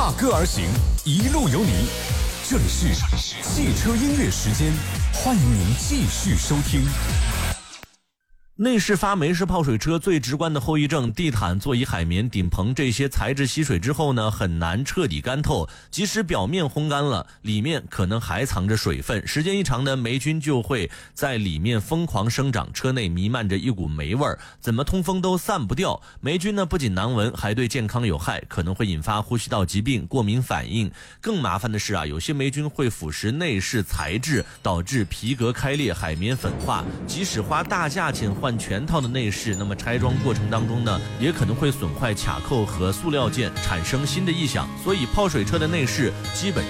踏歌而行，一路有你。这里是汽车音乐时间，欢迎您继续收听。 内饰发霉是泡水车最直观的后遗症，地毯、座椅、海绵、顶棚这些材质吸水之后呢，很难彻底干透，即使表面烘干了，里面可能还藏着水分，时间一长呢，霉菌就会在里面疯狂生长，车内弥漫着一股霉味儿，怎么通风都散不掉。霉菌呢不仅难闻，还对健康有害，可能会引发呼吸道疾病、过敏反应。更麻烦的是有些霉菌会腐蚀内饰材质，导致皮革开裂、海绵粉化。即使花大价钱换全套的内饰，那么拆装过程当中呢，也可能会损坏卡扣和塑料件，产生新的异响。所以泡水车的内饰基本